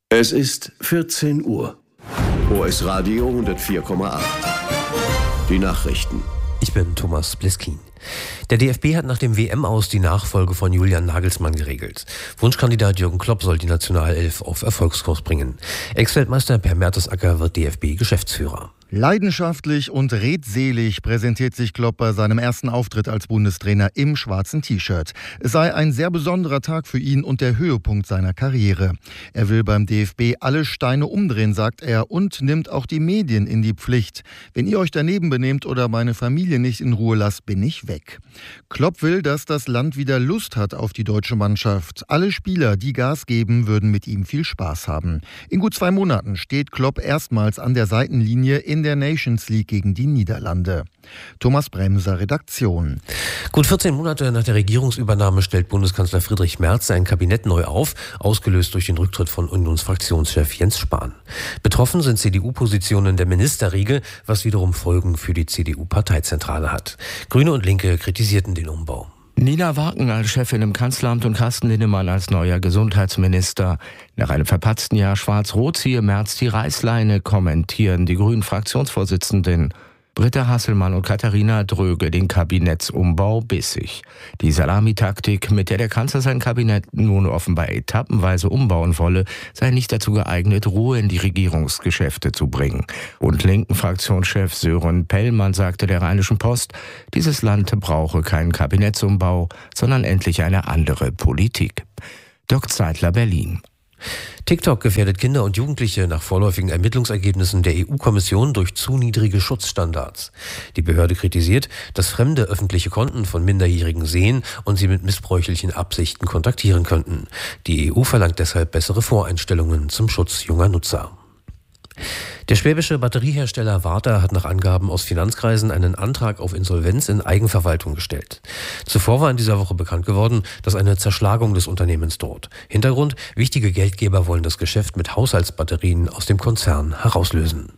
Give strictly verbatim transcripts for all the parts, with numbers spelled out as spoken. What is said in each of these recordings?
Es ist vierzehn Uhr. O S Radio hundertvier Komma acht. Die Nachrichten. Ich bin Thomas Bliskin. Der D F B hat nach dem W M-Aus die Nachfolge von Julian Nagelsmann geregelt. Wunschkandidat Jürgen Klopp soll die Nationalelf auf Erfolgskurs bringen. Ex-Weltmeister Per Mertesacker wird D F B-Geschäftsführer. Leidenschaftlich und redselig präsentiert sich Klopp bei seinem ersten Auftritt als Bundestrainer im schwarzen T-Shirt. Es sei ein sehr besonderer Tag für ihn und der Höhepunkt seiner Karriere. Er will beim D F B alle Steine umdrehen, sagt er, und nimmt auch die Medien in die Pflicht. Wenn ihr euch daneben benehmt oder meine Familie nicht in Ruhe lasst, bin ich weg. Klopp will, dass das Land wieder Lust hat auf die deutsche Mannschaft. Alle Spieler, die Gas geben, würden mit ihm viel Spaß haben. In gut zwei Monaten steht Klopp erstmals an der Seitenlinie in der Nations League gegen die Niederlande. Thomas Bremser, Redaktion. Gut vierzehn Monate nach der Regierungsübernahme stellt Bundeskanzler Friedrich Merz sein Kabinett neu auf, ausgelöst durch den Rücktritt von Unionsfraktionschef Jens Spahn. Betroffen sind C D U-Positionen der Ministerriege, was wiederum Folgen für die C D U-Parteizentrale hat. Grüne und Linke kritisierten den Umbau. Nina Wagen als Chefin im Kanzleramt und Carsten Linnemann als neuer Gesundheitsminister. Nach einem verpatzten Jahr Schwarz-Rot ziehe Merz die Reißleine, kommentieren die Grünen-Fraktionsvorsitzenden. Britta Hasselmann und Katharina Dröge den Kabinettsumbau bissig. Die Salamitaktik, mit der der Kanzler sein Kabinett nun offenbar etappenweise umbauen wolle, sei nicht dazu geeignet, Ruhe in die Regierungsgeschäfte zu bringen. Und linken Fraktionschef Sören Pellmann sagte der Rheinischen Post, dieses Land brauche keinen Kabinettsumbau, sondern endlich eine andere Politik. Dirk Zeitler, Berlin. TikTok gefährdet Kinder und Jugendliche nach vorläufigen Ermittlungsergebnissen der E U-Kommission durch zu niedrige Schutzstandards. Die Behörde kritisiert, dass Fremde öffentliche Konten von Minderjährigen sehen und sie mit missbräuchlichen Absichten kontaktieren könnten. Die E U verlangt deshalb bessere Voreinstellungen zum Schutz junger Nutzer. Der schwäbische Batteriehersteller Varta hat nach Angaben aus Finanzkreisen einen Antrag auf Insolvenz in Eigenverwaltung gestellt. Zuvor war in dieser Woche bekannt geworden, dass eine Zerschlagung des Unternehmens droht. Hintergrund: wichtige Geldgeber wollen das Geschäft mit Haushaltsbatterien aus dem Konzern herauslösen.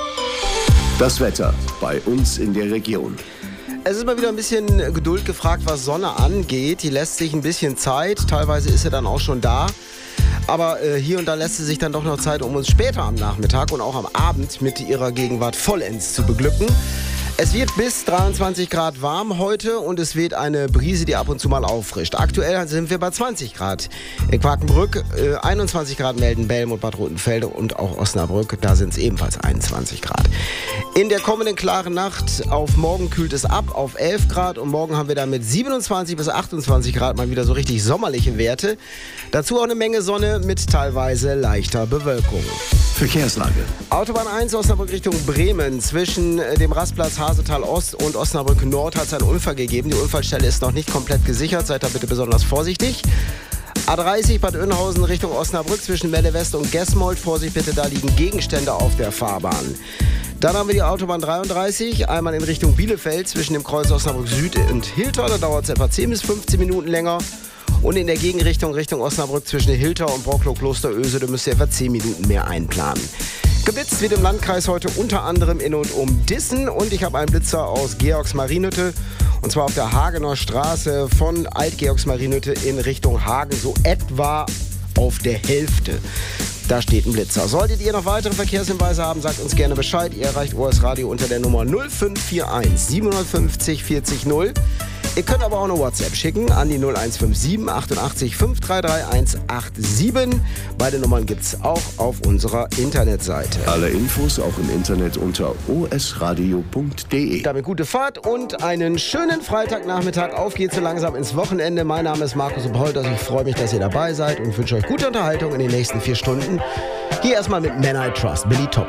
Das Wetter bei uns in der Region. Es ist mal wieder ein bisschen Geduld gefragt, was Sonne angeht. Die lässt sich ein bisschen Zeit. Teilweise ist sie dann auch schon da. Aber äh, hier und da lässt sie sich dann doch noch Zeit, um uns später am Nachmittag und auch am Abend mit ihrer Gegenwart vollends zu beglücken. Es wird bis dreiundzwanzig Grad warm heute und es weht eine Brise, die ab und zu mal auffrischt. Aktuell sind wir bei zwanzig Grad in Quakenbrück, äh, einundzwanzig Grad melden Belm und Bad Rotenfelde und auch Osnabrück, da sind es ebenfalls einundzwanzig Grad. In der kommenden klaren Nacht auf morgen kühlt es ab auf elf Grad und morgen haben wir dann mit siebenundzwanzig bis achtundzwanzig Grad mal wieder so richtig sommerliche Werte. Dazu auch eine Menge Sonne mit teilweise leichter Bewölkung. Verkehrslage. Autobahn eins Osnabrück Richtung Bremen. Zwischen dem Rastplatz Hasetal Ost und Osnabrück Nord hat es einen Unfall gegeben. Die Unfallstelle ist noch nicht komplett gesichert. Seid da bitte besonders vorsichtig. A dreißig Bad Oeynhausen Richtung Osnabrück zwischen Melle West und Gesmold. Vorsicht bitte, da liegen Gegenstände auf der Fahrbahn. Dann haben wir die Autobahn dreiunddreißig, einmal in Richtung Bielefeld zwischen dem Kreuz Osnabrück Süd und Hilter. Da dauert es etwa zehn bis fünfzehn Minuten länger. Und in der Gegenrichtung Richtung Osnabrück zwischen Hilter und Brocklow-Klosteröse, da müsst ihr etwa zehn Minuten mehr einplanen. Geblitzt wird im Landkreis heute unter anderem in und um Dissen. Und ich habe einen Blitzer aus Georgsmarienhütte. Und zwar auf der Hagener Straße von Alt-Georgsmarienhütte in Richtung Hagen, so etwa auf der Hälfte. Da steht ein Blitzer. Solltet ihr noch weitere Verkehrshinweise haben, sagt uns gerne Bescheid. Ihr erreicht O S Radio unter der Nummer null fünf vier eins siebenundfünfzig vierzig null. Ihr könnt aber auch eine WhatsApp schicken an die null eins fünf sieben achtundachtzig fünf drei drei eins acht sieben. Beide Nummern gibt's auch auf unserer Internetseite. Alle Infos auch im Internet unter o s radio punkt d e. Damit gute Fahrt und einen schönen Freitagnachmittag. Auf geht's so langsam ins Wochenende. Mein Name ist Markus Oppolters. Ich freue mich, dass ihr dabei seid und wünsche euch gute Unterhaltung in den nächsten vier Stunden. Hier erstmal mit Man I Trust, Billy Top.